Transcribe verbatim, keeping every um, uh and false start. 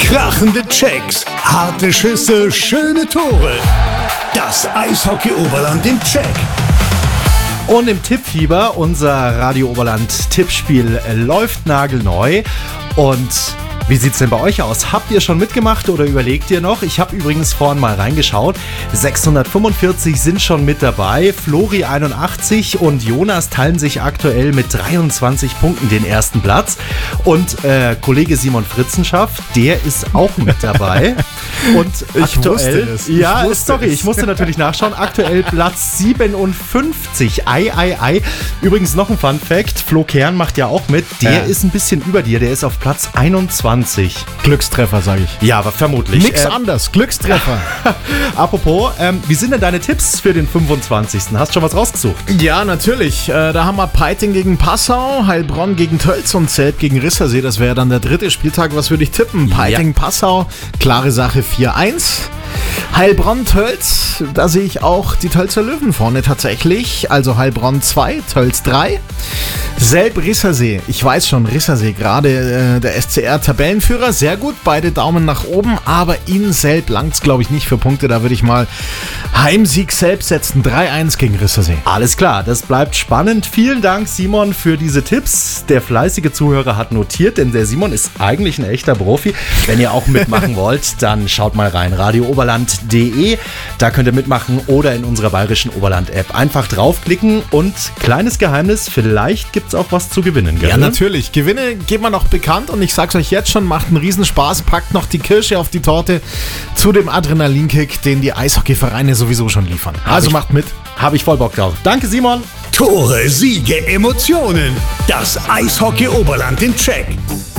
Krachende Checks, harte Schüsse, schöne Tore. Das Eishockey Oberland im Check. Und im Tippfieber, unser Radio Oberland Tippspiel läuft nagelneu. Und wie sieht's denn bei euch aus? Habt ihr schon mitgemacht oder überlegt ihr noch? Ich habe übrigens vorhin mal reingeschaut. sechshundertfünfundvierzig sind schon mit dabei. Flori einundachtzig und Jonas teilen sich aktuell mit dreiundzwanzig Punkten den ersten Platz. Und äh, Kollege Simon Fritzenschaft, der ist auch mit dabei. Und ich aktuell, wusste es. Ich ja, wusste sorry, es. ich musste natürlich nachschauen. Aktuell Platz siebenundfünfzig. Ei, ei, ei. Übrigens noch ein Fun Fact. Flo Kern macht ja auch mit. Der Ja. ist ein bisschen über dir. Der ist auf Platz einundzwanzig. Glückstreffer, sage ich. Ja, aber vermutlich. Nix Äh, anders, Glückstreffer. apropos, ähm, wie sind denn deine Tipps für den fünfundzwanzigsten? Hast du schon was rausgesucht? Ja, natürlich. Äh, da haben wir Peiting gegen Passau, Heilbronn gegen Tölz und Selb gegen Rissersee. Das wäre dann der dritte Spieltag. Was würde ich tippen? Peiting, Passau, klare Sache vier eins. Heilbronn-Tölz, da sehe ich auch die Tölzer Löwen vorne tatsächlich. Also Heilbronn zwei, Tölz drei. Selb-Rissersee, ich weiß schon, Rissersee gerade äh, der S C R-Tabellenführer, sehr gut, beide Daumen nach oben, aber in Selb langt es, glaube ich, nicht für Punkte. Da würde ich mal Heimsieg Selb setzen, drei eins gegen Rissersee. Alles klar, das bleibt spannend. Vielen Dank, Simon, für diese Tipps. Der fleißige Zuhörer hat notiert, denn der Simon ist eigentlich ein echter Profi. Wenn ihr auch mitmachen wollt, dann schaut mal rein, radio oberland punkt de. Da könnt ihr mitmachen oder in unserer bayerischen Oberland-App. Einfach draufklicken und kleines Geheimnis, vielleicht gibt es auch was zu gewinnen. Gell? Ja, natürlich. Gewinne geben wir noch bekannt und ich sag's euch jetzt schon, macht einen Riesenspaß, packt noch die Kirsche auf die Torte zu dem Adrenalinkick, den die Eishockeyvereine sowieso schon liefern. Also ich- macht mit. Habe ich voll Bock drauf. Danke, Simon. Tore, Siege, Emotionen. Das Eishockey Oberland im Check.